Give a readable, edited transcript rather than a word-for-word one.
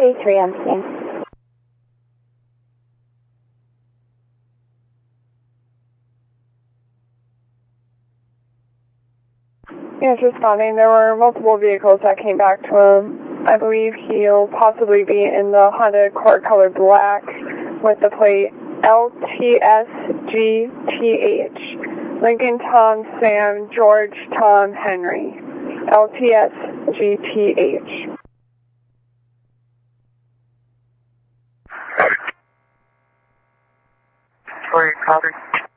33 on scene. Yes, responding. There were multiple vehicles that came back to him. I believe he'll possibly be in the Honda Accord color black with the plate LTSGTH. Lincoln Tom Sam George Tom Henry. LTSGTH. Sorry, copy.